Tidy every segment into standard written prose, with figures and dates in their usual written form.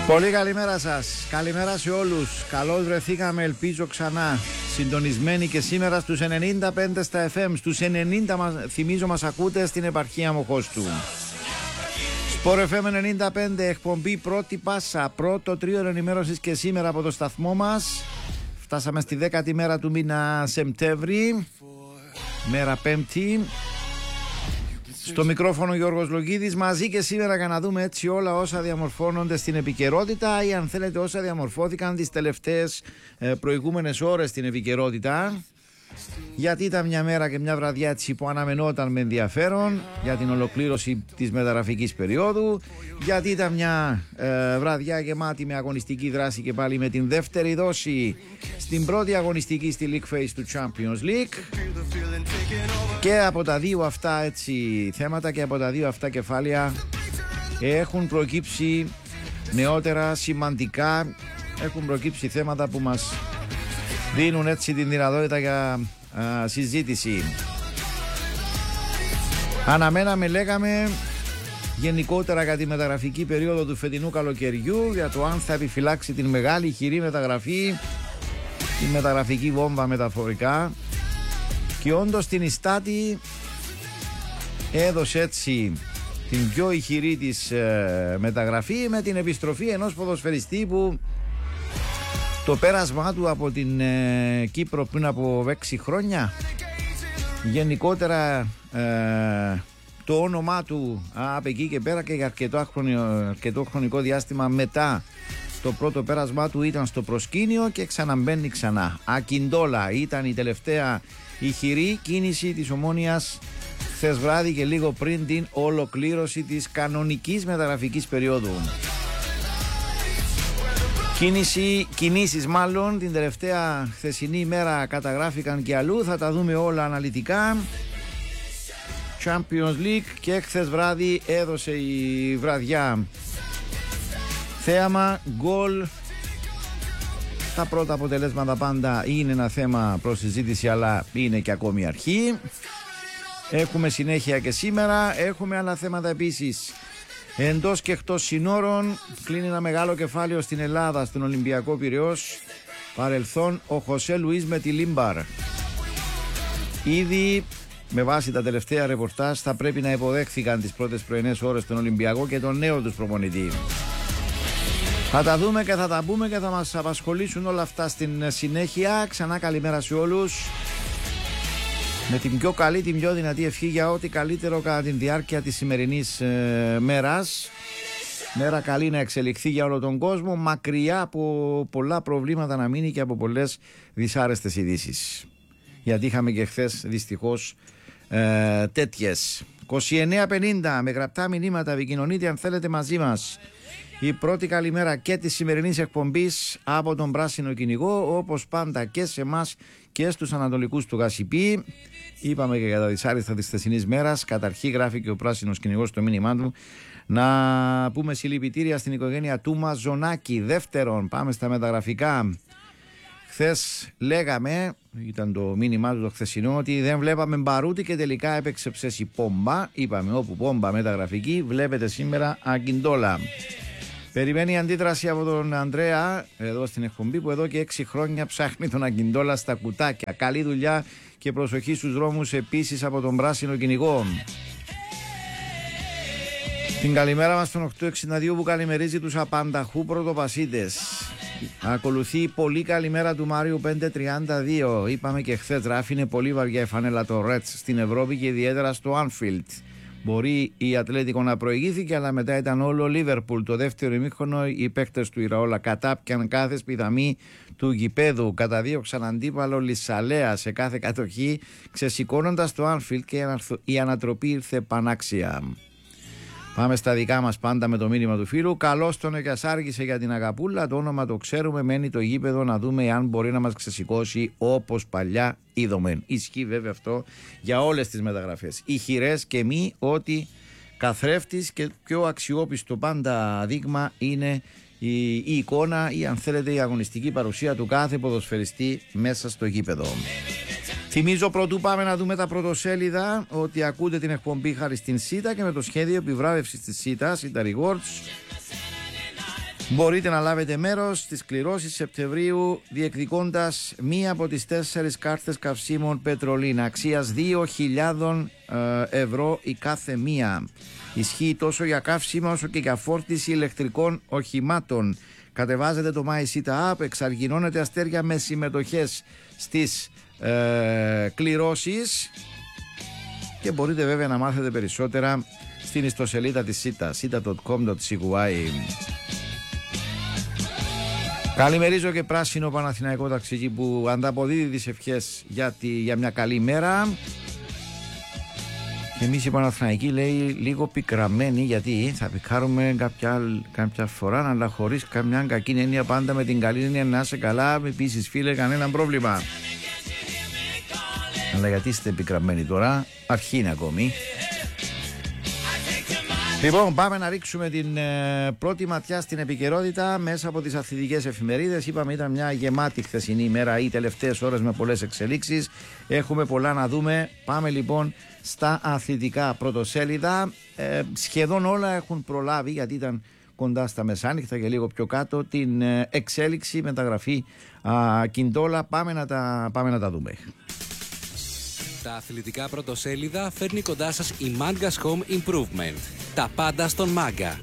Πολύ καλημέρα σας, καλημέρα σε όλους. Καλώς βρεθήκαμε, ελπίζω ξανά συντονισμένοι και σήμερα στους 95 στα FM. Στους 90 θυμίζω μας ακούτε στην επαρχία Μοχώστου. Sport FM 95, εκπομπή πρώτη πάσα, πρώτο τρίωρο ενημέρωσης και σήμερα από το σταθμό μας. Φτάσαμε στη 10η μέρα του μήνα Σεπτέμβρη, μέρα Πέμπτη. Στο μικρόφωνο Γιώργος Λογίδης, μαζί και σήμερα για να δούμε έτσι όλα όσα διαμορφώνονται στην επικαιρότητα ή αν θέλετε όσα διαμορφώθηκαν τις τελευταίες προηγούμενες ώρες στην επικαιρότητα. Γιατί ήταν μια μέρα και μια βραδιά έτσι που αναμενόταν με ενδιαφέρον για την ολοκλήρωση της μεταγραφικής περίοδου. Γιατί ήταν μια βραδιά γεμάτη με αγωνιστική δράση και πάλι με την δεύτερη δόση στην πρώτη αγωνιστική στη League Phase του Champions League. Και από τα δύο αυτά έτσι θέματα και από τα δύο αυτά κεφάλαια έχουν προκύψει νεότερα σημαντικά, έχουν προκύψει θέματα που μας δίνουν έτσι την δυνατότητα για συζήτηση. Αναμέναμε, λέγαμε, γενικότερα για τη μεταγραφική περίοδο του φετινού καλοκαιριού, για το αν θα επιφυλάξει την μεγάλη χειρή μεταγραφή, τη μεταγραφική βόμβα μεταφορικά. Και όντως την Ιστάτη έδωσε έτσι την πιο ηχηρή της μεταγραφή με την επιστροφή ενός ποδοσφαιριστή που το πέρασμά του από την Κύπρο πριν από 6 χρόνια, γενικότερα το όνομά του από εκεί και πέρα και για αρκετό χρονικό διάστημα μετά το πρώτο πέρασμά του ήταν στο προσκήνιο και ξαναμπαίνει ξανά. Ακιντόλα ήταν η τελευταία ηχηρή κίνηση της Ομόνοιας χθες βράδυ και λίγο πριν την ολοκλήρωση της μεταγραφικής περίοδου. Κινήσεις μάλλον την τελευταία χθεσινή ημέρα καταγράφηκαν και αλλού, θα τα δούμε όλα αναλυτικά. Champions League και χθες βράδυ έδωσε η βραδιά θέαμα, γκολ. Τα πρώτα αποτελέσματα πάντα είναι ένα θέμα προς συζήτηση, αλλά είναι και ακόμη αρχή. Έχουμε συνέχεια και σήμερα, έχουμε άλλα θέματα επίσης. Εντός και εκτός συνόρων κλείνει ένα μεγάλο κεφάλαιο στην Ελλάδα, στον Ολυμπιακό Πειραιώς. Παρελθόν ο Χωσέ Λουίς με τη Λίμπαρ. Ήδη με βάση τα τελευταία ρεπορτάζ θα πρέπει να υποδέχθηκαν τις πρώτες πρωινές ώρες στον Ολυμπιακό και τον νέο τους προπονητή. Θα τα δούμε και θα τα πούμε και θα μας απασχολήσουν όλα αυτά στην συνέχεια. Ξανά καλημέρα σε όλους. Με την πιο καλή, την πιο δυνατή ευχή για ό,τι καλύτερο κατά τη διάρκεια της σημερινής μέρας. Μέρα καλή να εξελιχθεί για όλο τον κόσμο, μακριά από πολλά προβλήματα να μείνει και από πολλές δυσάρεστες ειδήσεις. Γιατί είχαμε και χθες δυστυχώς τέτοιες. 2950 με γραπτά μηνύματα επικοινωνείτε αν θέλετε μαζί μας. Η πρώτη καλημέρα και της σημερινής εκπομπής από τον Πράσινο Κυνηγό, όπως πάντα και σε εμάς και στους ανατολικούς του Γασιπί. Είπαμε και για τα δυσάρεστα της χθεσινής μέρας. Καταρχήν γράφει και ο Πράσινος Κυνηγός στο μήνυμά του να πούμε συλληπιτήρια στην οικογένεια του Μαζονάκη. Δεύτερον, πάμε στα μεταγραφικά. Χθες λέγαμε, ήταν το μήνυμά του το χθεσινό, ότι δεν βλέπαμε Μπαρούτη και τελικά έπαιξε ψέση Πόμπα. Είπαμε όπου Πόμπα μεταγραφική, βλέπετε σήμερα Ακιντόλα. Περιμένει αντίδραση από τον Ανδρέα εδώ στην εκπομπή που εδώ και 6 χρόνια ψάχνει τον Ακιντόλα στα κουτάκια. Καλή δουλειά και προσοχή στους δρόμους επίσης από τον Πράσινο Κυνηγό. Την καλημέρα μας στον 862 που καλημερίζει τους απανταχού πρωτοπασίτες. Ακολουθεί η πολύ καλημέρα του Μάριου 532. Είπαμε και χθες, γράφει, είναι πολύ βαριά η φανέλα το Reds στην Ευρώπη και ιδιαίτερα στο Anfield. Μπορεί η Ατλέτικο να προηγήθηκε, αλλά μετά ήταν όλο Λίβερπουλ. Το δεύτερο ημίχρονο οι παίκτες του Ιραόλα κατάπιαν κάθε σπιδαμή του γηπέδου. Καταδίωξαν αντίπαλο Λισαλέα σε κάθε κατοχή, ξεσηκώνοντας το Anfield και η ανατροπή ήρθε πανάξια. Πάμε στα δικά μας πάντα με το μήνυμα του φίλου. Καλώς τον εκιασάργησε για την αγαπούλα. Το όνομα το ξέρουμε. Μένει το γήπεδο να δούμε αν μπορεί να μας ξεσηκώσει όπως παλιά είδομεν. Ισχύει βέβαια αυτό για όλες τις μεταγραφές. Ηχηρές και μη, ότι καθρέφτης και πιο αξιόπιστο πάντα δείγμα είναι η εικόνα ή αν θέλετε η αγωνιστική παρουσία του κάθε ποδοσφαιριστή μέσα στο γήπεδο. Θυμίζω πρωτού πάμε να δούμε τα πρωτοσέλιδα ότι ακούτε την εκπομπή χάρη στην ΣΥΤΑ και με το σχέδιο επιβράβευσης της ΣΥΤΑ, ΣΥΤΑ Rewards, Μπορείτε να λάβετε μέρος στις κληρώσεις Σεπτεμβρίου διεκδικώντας μία από τις 4 κάρτες καυσίμων Πετρολίνα αξίας 2.000 ευρώ η κάθε μία. Ισχύει τόσο για καύσιμα όσο και για φόρτιση ηλεκτρικών οχημάτων. Κατεβάζετε το MySita App, εξαργυρώνετε αστέρια με συμμετοχές στις κληρώσεις και μπορείτε βέβαια να μάθετε περισσότερα στην ιστοσελίδα της SITA, sita.com.cy. Καλημερίζω και πράσινο Παναθηναϊκό ταξίδι που ανταποδίδει τις ευχές για μια καλή μέρα. Και εμείς οι Παναθηναϊκοί, λέει, λίγο πικραμένοι, γιατί θα πικάρουμε κάποια φορά, αλλά χωρίς καμιά κακή έννοια, πάντα με την καλή έννοια να είσαι καλά. Επίσης, φίλε, κανένα πρόβλημα. Αλλά γιατί είστε πικραμένοι τώρα, αρχή είναι ακόμη. Λοιπόν, πάμε να ρίξουμε την πρώτη ματιά στην επικαιρότητα μέσα από τις αθλητικές εφημερίδες. Είπαμε ήταν μια γεμάτη χθεσινή ημέρα ή τελευταίες ώρες με πολλές εξελίξεις. Έχουμε πολλά να δούμε. Πάμε λοιπόν στα αθλητικά πρωτοσέλιδα. Σχεδόν όλα έχουν προλάβει, γιατί ήταν κοντά στα μεσάνυχτα και λίγο πιο κάτω, την εξέλιξη μεταγραφή Κιντόλα. Πάμε να τα δούμε. Τα αθλητικά πρωτοσέλιδα φέρνει κοντά σας η Mangas Home Improvement. Τα πάντα στον Μάγκα.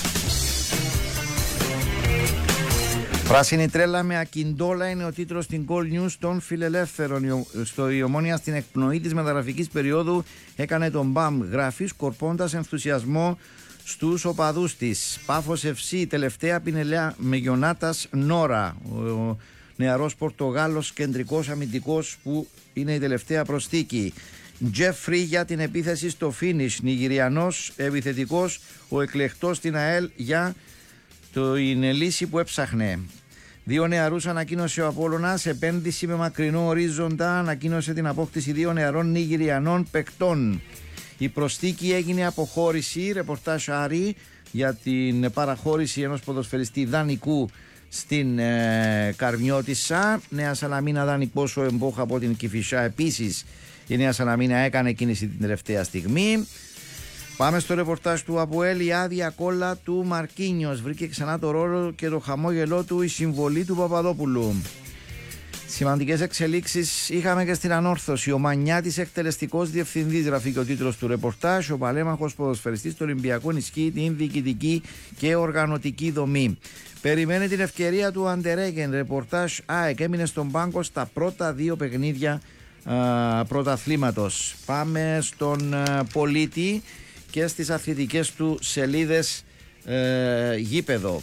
Πράσινη τρέλα με Ακιντόλα είναι ο τίτλος στην Goal News των φιλελεύθερων. Η Ομόνοια στην εκπνοή της μεταγραφικής περίοδου έκανε τον μπαμ, γράφει σκορπώντας ενθουσιασμό στους οπαδούς της. Πάφος FC, τελευταία πινελιά με Γιονάτας Νόρα. Ο νεαρός Πορτογάλος κεντρικός αμυντικός που είναι η τελευταία προσθήκη. Τζέφρι για την επίθεση στο φίνις. Νιγηριανός επιθετικός, ο εκλεκτός στην ΑΕΛ για την λύση που έψαχνε. 2 νεαρούς ανακοίνωσε ο Απόλλωνας. Επένδυση με μακρινό ορίζοντα. Ανακοίνωσε την απόκτηση 2 νεαρών Νιγηριανών παικτών. Η προσθήκη έγινε αποχώρηση. Ρεπορτάζ Άρη για την παραχώρηση ενός ποδοσφαιριστή δανεικού στην Καρμιώτισσα. Νέα Σαλαμίνα δανεικός ο Εμπόχα από την Κηφισιά. Επίσης η Νέα Σαλαμίνα έκανε κίνηση την τελευταία στιγμή. Πάμε στο ρεπορτάζ του ΑΠΟΕΛ. Η άδεια κόλλα του Μαρκίνιος. Βρήκε ξανά το ρόλο και το χαμόγελό του η συμβολή του Παπαδόπουλου. Σημαντικές εξελίξεις είχαμε και στην ανόρθωση. Ο Μανιάτης εκτελεστικός διευθυντής, γράφει και ο τίτλος του ρεπορτάζ. Ο παλέμαχος ποδοσφαιριστής του Ολυμπιακού ενισχύει την διοικητική και οργανωτική δομή. Περιμένει την ευκαιρία του Αντερέγεν. Ρεπορτάζ ΑΕΚ, έμεινε στον πάγκο στα πρώτα 2 παιχνίδια πρωταθλήματος. Πάμε στον Πολίτη και στις αθλητικές του σελίδες γήπεδο.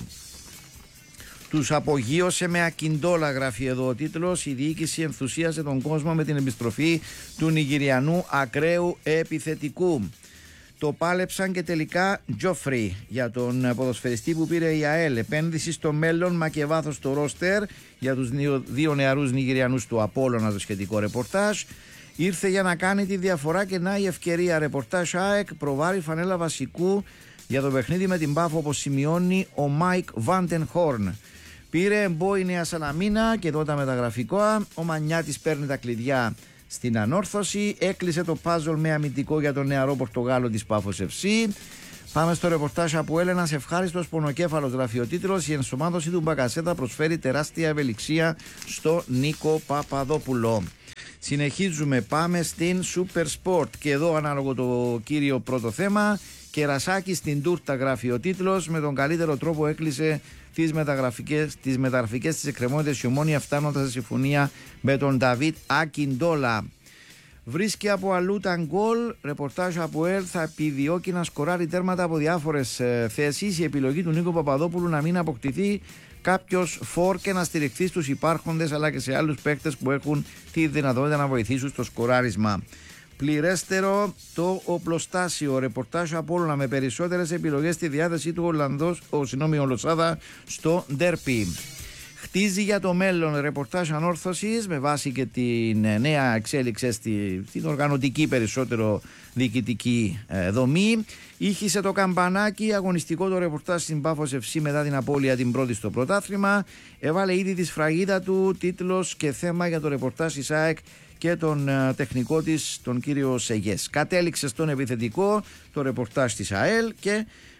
Τους απογείωσε με Ακιντόλα, γράφει εδώ ο τίτλος. Η διοίκηση ενθουσίασε τον κόσμο με την επιστροφή του Νιγηριανού ακραίου επιθετικού. Το πάλεψαν και τελικά Τζόφρι για τον ποδοσφαιριστή που πήρε η ΑΕΛ. Επένδυση στο μέλλον, μα και βάθος στο ρόστερ για τους 2 νεαρούς Νιγηριανούς του Απόλλωνα, το σχετικό ρεπορτάζ. Ήρθε για να κάνει τη διαφορά και να η ευκαιρία. Ρεπορτάζ ΑΕΚ, προβάρει φανέλα βασικού για το παιχνίδι με την Πάφο, όπως σημειώνει ο Μάικ Βάντενχόρν. Πήρε εμπό η Νέα Σαλαμίνα και εδώ τα μεταγραφικά. Ο Μανιάτης παίρνει τα κλειδιά στην ανόρθωση. Έκλεισε το πάζολ με αμυντικό για τον νεαρό Πορτογάλο της Πάφος FC. Πάμε στο ρεπορτάζ από Έλενας. Ευχάριστος πονοκέφαλος, γράφει ο τίτλος. Η ενσωμάτωση του Μπακασέτα προσφέρει τεράστια ευελιξία στο Νίκο Παπαδόπουλο. Συνεχίζουμε, πάμε στην Super Sport και εδώ ανάλογο το κύριο πρώτο θέμα. Κερασάκι στην τούρτα, γράφει ο τίτλος. Με τον καλύτερο τρόπο έκλεισε τις μεταγραφικές της εκκρεμότητες η Ομόνοια, φτάνοντας σε συμφωνία με τον Νταβίτ Ακιντόλα. Βρίσκει από αλλού τα γκολ. Ρεπορτάζ από ΕΛ, θα επιδιώκει να σκοράρει τέρματα από διάφορες θέσεις. Η επιλογή του Νίκο Παπαδόπουλου να μην αποκτηθεί κάποιος φορ και να στηριχθεί στους υπάρχοντες αλλά και σε άλλους παίκτες που έχουν τη δυνατότητα να βοηθήσουν στο σκοράρισμα. Πληρέστερο το οπλοστάσιο. Ρεπορτάζ από Απόλλωνα με περισσότερες επιλογές στη διάθεσή του ο Λοσάδα στο ντέρπι. Χτίζει για το μέλλον. Ρεπορτάζ ανόρθωσης με βάση και την νέα εξέλιξη στην οργανωτική περισσότερο διοικητική δομή. Ήχησε το καμπανάκι, αγωνιστικό το ρεπορτάζ στην Πάφος FC μετά την απώλεια την πρώτη στο πρωτάθλημα. Έβαλε ήδη τη σφραγίδα του, τίτλος και θέμα για το ρεπορτάζ της ΑΕΚ και τον τεχνικό της, τον κύριο Σεγιές. Κατέληξε στον επιθετικό το ρεπορτάζ της ΑΕΛ και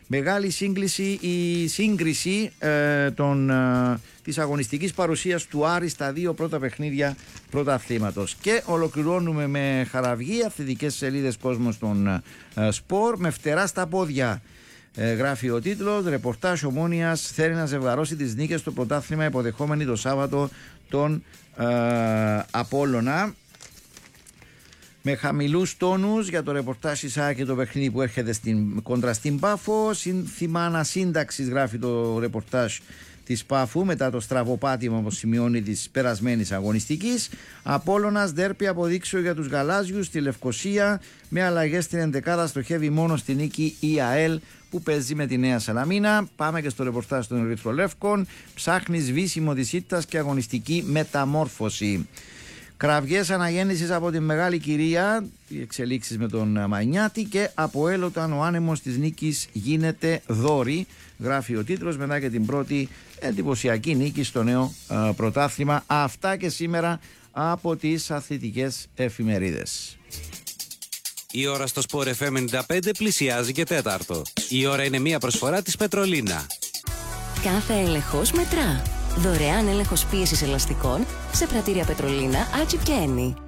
Μεγάλη σύγκριση της αγωνιστικής παρουσίας του Άρη στα 2 πρώτα παιχνίδια πρωταθλήματος. Και ολοκληρώνουμε με χαραυγή αυθεντικές σελίδες κόσμος των σπορ με φτερά στα πόδια. Γράφει ο τίτλος, ρεπορτάζ Ομόνιας θέλει να ζευγαρώσει τις νίκες στο πρωτάθλημα υποδεχόμενη το Σάββατο τον Απόλλωνα. Με χαμηλούς τόνους για το ρεπορτάζ ΙΣΑ και το παιχνίδι που έρχεται κόντρα στην Πάφο. Σύνθημα ανασύνταξης γράφει το ρεπορτάζ της Πάφου μετά το στραβοπάτημα που σημειώνει της περασμένης αγωνιστικής. Απόλλωνας ντέρπι αποδείξεω για τους γαλάζιους στη Λευκοσία, με αλλαγές στην ενδεκάδα στοχεύει μόνο στη νίκη η ΑΕΛ που παίζει με τη Νέα Σαλαμίνα. Πάμε και στο ρεπορτάζ των Ερυθρολεύκων. Ψάχνει σβήσιμο της ήττας και αγωνιστική μεταμόρφωση. Κραυγές αναγέννησης από τη Μεγάλη Κυρία, οι εξελίξεις με τον Μανιάτη, και από έλωταν ο άνεμος της νίκης γίνεται δόρη, γράφει ο τίτλος, μετά και την πρώτη εντυπωσιακή νίκη στο νέο πρωτάθλημα. Αυτά και σήμερα από τις αθλητικές εφημερίδες. Η ώρα στο Sport FM 95 πλησιάζει και 4. Η ώρα είναι μια προσφορά της Πετρολίνα. Κάθε έλεγχος μετρά. Δωρεάν έλεγχος πίεσης ελαστικών σε πρατήρια Πετρολίνα, Άτσιπ και Ένι.